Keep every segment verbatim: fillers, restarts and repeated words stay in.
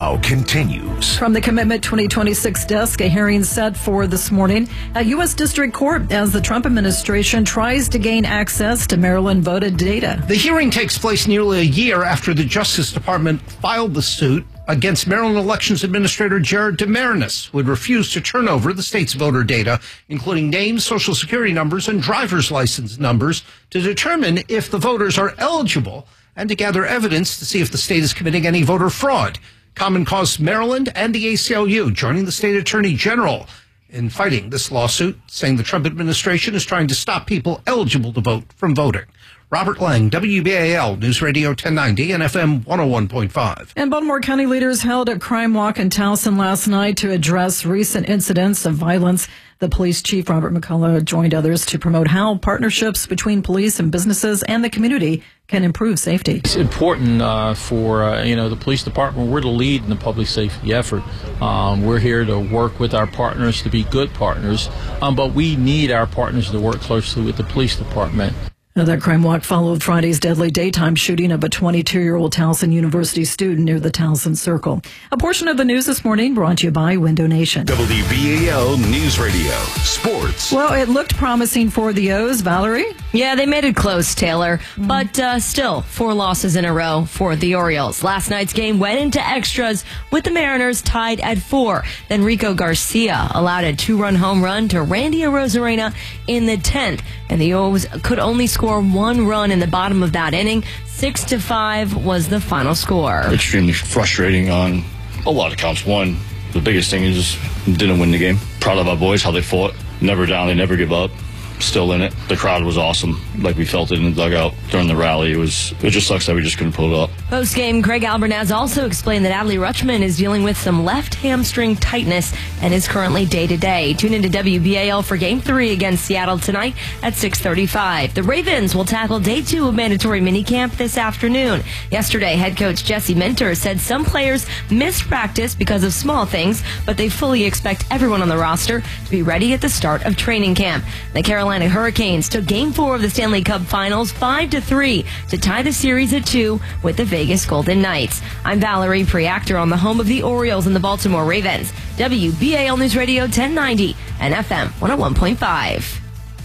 Now continues. From the Commitment twenty twenty-six desk, a hearing set for this morning at U S District Court as the Trump administration tries to gain access to Maryland voted data. The hearing takes place nearly a year after the Justice Department filed the suit against Maryland Elections Administrator Jared DeMarinis, who had refused to turn over the state's voter data, including names, social security numbers, and driver's license numbers, to determine if the voters are eligible and to gather evidence to see if the state is committing any voter fraud. Common Cause Maryland and the A C L U joining the state attorney general in fighting this lawsuit, saying the Trump administration is trying to stop people eligible to vote from voting. Robert Lang, W B A L News Radio ten ninety and F M one oh one point five. And Baltimore County leaders held a crime walk in Towson last night to address recent incidents of violence. The police chief, Robert McCullough, joined others to promote how partnerships between police and businesses and the community can improve safety. It's important uh, for, uh, you know, the police department. We're the lead in the public safety effort. Um, we're here to work with our partners to be good partners, um, but we need our partners to work closely with the police department. Now, that crime walk followed Friday's deadly daytime shooting of a twenty-two-year-old Towson University student near the Towson Circle. A portion of the news this morning brought to you by Window Nation. W B A L News Radio Sports. Well, it looked promising for the O's. Valerie? Yeah, they made it close, Taylor. Mm. But uh, still, four losses in a row for the Orioles. Last night's game went into extras with the Mariners tied at four. Then Rico Garcia allowed a two-run home run to Randy Arozarena in the tenth. And the O's could only score one run in the bottom of that inning. Six to five was the final score. Extremely frustrating on a lot of counts. One, the biggest thing is didn't win the game. Proud of our boys, how they fought. Never down, they never give up. Still in it. The crowd was awesome, like we felt it in the dugout during the rally. It was. It just sucks that we just couldn't pull it up. Post-game, Craig Albernaz also explained that Adley Rutschman is dealing with some left hamstring tightness and is currently day-to-day. Tune into W B A L for Game three against Seattle tonight at six thirty-five. The Ravens will tackle Day two of mandatory minicamp this afternoon. Yesterday, head coach Jesse Minter said some players missed practice because of small things, but they fully expect everyone on the roster to be ready at the start of training camp. The Carolina Carolina Hurricanes took Game four of the Stanley Cup Finals five to three to tie the series at two with the Vegas Golden Knights. I'm Valerie Preactor on the home of the Orioles and the Baltimore Ravens. W B A L News Radio ten ninety and F M one oh one point five.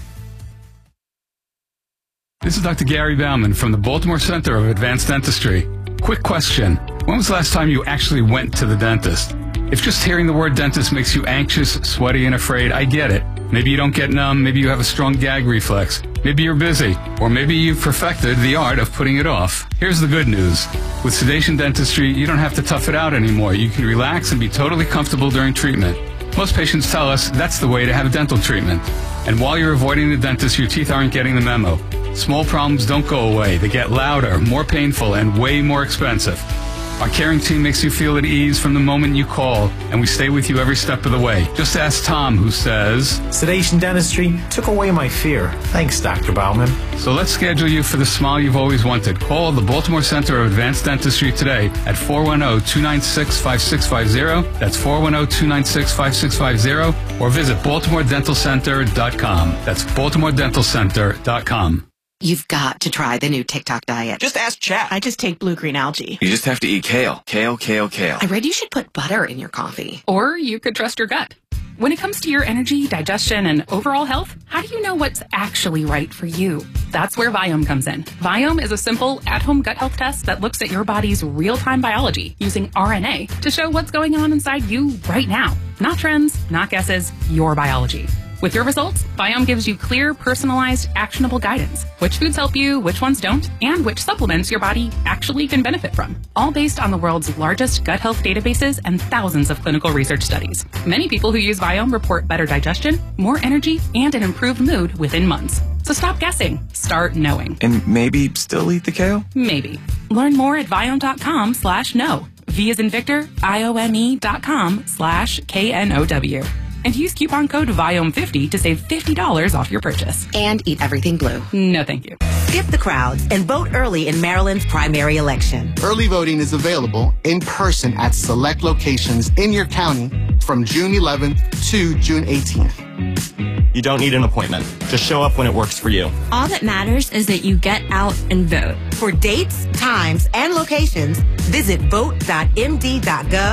This is Doctor Gary Bauman from the Baltimore Center of Advanced Dentistry. Quick question. When was the last time you actually went to the dentist? If just hearing the word dentist makes you anxious, sweaty, and afraid, I get it. Maybe you don't get numb, maybe you have a strong gag reflex, maybe you're busy, or maybe you've perfected the art of putting it off. Here's the good news. With sedation dentistry, you don't have to tough it out anymore. You can relax and be totally comfortable during treatment. Most patients tell us that's the way to have dental treatment. And while you're avoiding the dentist, your teeth aren't getting the memo. Small problems don't go away. They get louder, more painful, and way more expensive. Our caring team makes you feel at ease from the moment you call, and we stay with you every step of the way. Just ask Tom, who says, sedation dentistry took away my fear. Thanks, Doctor Bauman. So let's schedule you for the smile you've always wanted. Call the Baltimore Center of Advanced Dentistry today at four one zero, two nine six, five six five zero. That's four one zero, two nine six, five six five zero. Or visit baltimore dental center dot com. That's baltimore dental center dot com. You've got to try the new TikTok diet. Just ask Chat. I just take blue-green algae. You just have to eat kale. Kale, kale, kale. I read you should put butter in your coffee. Or you could trust your gut. When it comes to your energy, digestion, and overall health, how do you know what's actually right for you? That's where Viome comes in. Viome is a simple, at-home gut health test that looks at your body's real-time biology using R N A to show what's going on inside you right now. Not trends, not guesses, your biology. With your results, Viome gives you clear, personalized, actionable guidance. Which foods help you, which ones don't, and which supplements your body actually can benefit from. All based on the world's largest gut health databases and thousands of clinical research studies. Many people who use Viome report better digestion, more energy, and an improved mood within months. So stop guessing. Start knowing. And maybe still eat the kale? Maybe. Learn more at Viome.com slash know. V as in Victor, I O M E dot com slash K N O W. And use coupon code Viome fifty to save fifty dollars off your purchase. And eat everything blue. No, thank you. Skip the crowds and vote early in Maryland's primary election. Early voting is available in person at select locations in your county from June eleventh to June eighteenth. You don't need an appointment. Just show up when it works for you. All that matters is that you get out and vote. For dates, times, and locations, visit vote dot m d dot gov.